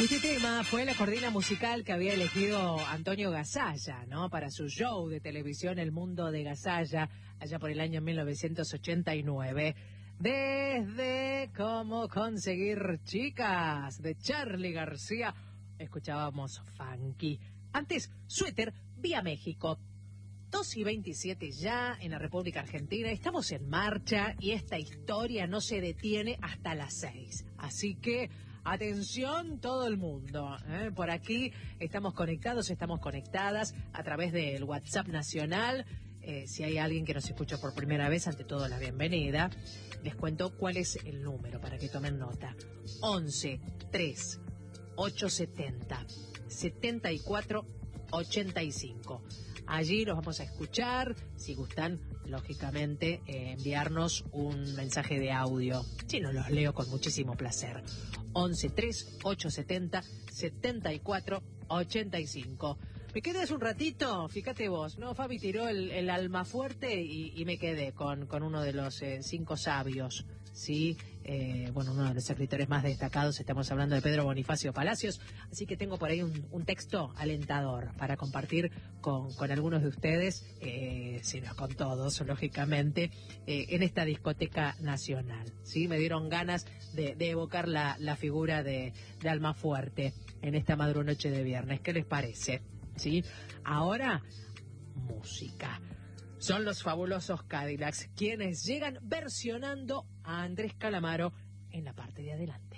Este tema fue la cortina musical que había elegido Antonio Gasalla, ¿no? Para su show de televisión El Mundo de Gasalla, allá por el año 1989. Desde Cómo conseguir chicas, de Charly García, escuchábamos Funky. Antes, Suéter, vía México. 2:27 ya en la República Argentina, estamos en marcha y esta historia no se detiene hasta las 6. Así que, atención todo el mundo, por aquí estamos conectados, estamos conectadas a través del WhatsApp nacional. Si hay alguien que nos escucha por primera vez, ante todo la bienvenida. Les cuento cuál es el número para que tomen nota. 11 3 870 74 85. Allí los vamos a escuchar. Si gustan, lógicamente, enviarnos un mensaje de audio. Si no, los leo con muchísimo placer. 11 3 870 74 85. Me quedé hace un ratito, fíjate vos, ¿no? Fabi tiró el almafuerte y me quedé con uno de los 5 sabios, ¿sí? Uno de los escritores más destacados, estamos hablando de Pedro Bonifacio Palacios, así que tengo por ahí un texto alentador para compartir con algunos de ustedes, si no con todos, lógicamente, en esta discoteca nacional, ¿sí? Me dieron ganas de evocar la figura de Almafuerte en esta madrunoche de viernes. ¿Qué les parece? ¿Sí? Ahora, música. Son los fabulosos Cadillacs quienes llegan versionando a Andrés Calamaro en la parte de adelante.